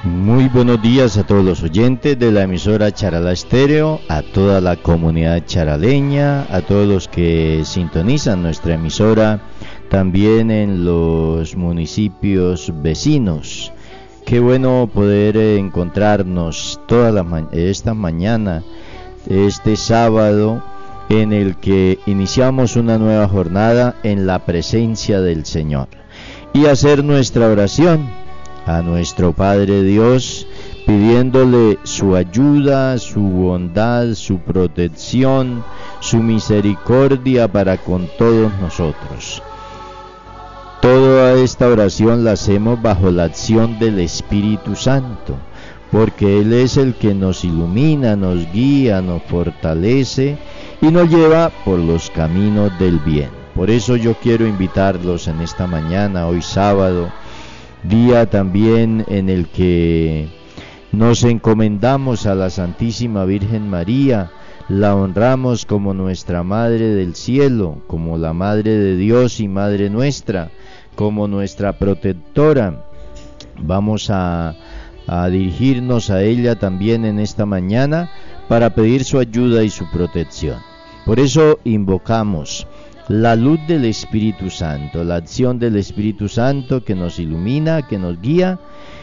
Muy buenos días a todos los oyentes de la emisora Charalá Estéreo, a toda la comunidad charaleña, a todos los que sintonizan nuestra emisora, también en los municipios vecinos. Qué bueno poder encontrarnos esta mañana, este sábado, en el que iniciamos una nueva jornada en la presencia del Señor y hacer nuestra oración a nuestro Padre Dios, pidiéndole su ayuda, su bondad, su protección, su misericordia para con todos nosotros. Toda esta oración la hacemos bajo la acción del Espíritu Santo, porque Él es el que nos ilumina, nos guía, nos fortalece y nos lleva por los caminos del bien. Por eso yo quiero invitarlos en esta mañana, hoy sábado, día también en el que nos encomendamos a la Santísima Virgen María, la honramos como nuestra Madre del Cielo, como la Madre de Dios y Madre nuestra, como nuestra protectora. Vamos a dirigirnos a ella también en esta mañana para pedir su ayuda y su protección. Por eso invocamos la luz del Espíritu Santo, la acción del Espíritu Santo que nos ilumina, que nos guía,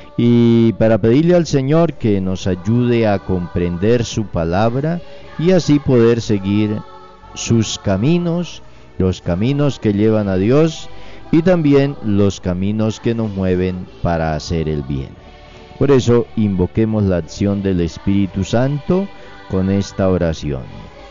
y para pedirle al Señor que nos ayude a comprender su palabra y así poder seguir sus caminos, los caminos que llevan a Dios y también los caminos que nos mueven para hacer el bien. Por eso invoquemos la acción del Espíritu Santo con esta oración.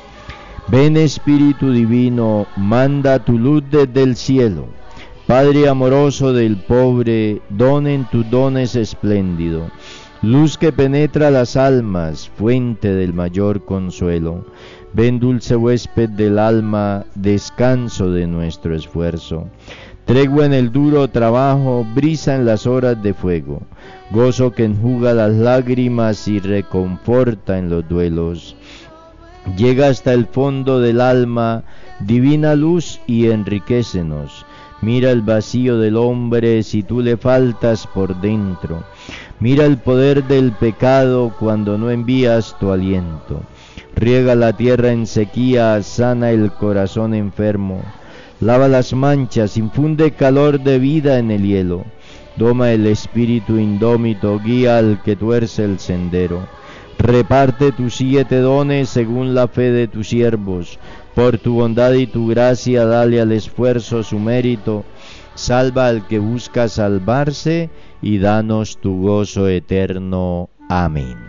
Ven Espíritu Divino, manda tu luz desde el cielo. Padre amoroso del pobre, don en tus dones espléndido. Luz que penetra las almas, fuente del mayor consuelo. Ven dulce huésped del alma, descanso de nuestro esfuerzo. Tregua en el duro trabajo, brisa en las horas de fuego. Gozo que enjuga las lágrimas y reconforta en los duelos. Llega hasta el fondo del alma, divina luz, y enriquécenos. Mira el vacío del hombre si tú le faltas por dentro. Mira el poder del pecado cuando no envías tu aliento. Riega la tierra en sequía, sana el corazón enfermo. Lava las manchas, infunde calor de vida en el hielo. Doma el espíritu indómito, guía al que tuerce el sendero. Reparte tus 7 dones según la fe de tus siervos. Por tu bondad y tu gracia dale al esfuerzo su mérito. Salva al que busca salvarse y danos tu gozo eterno. Amén.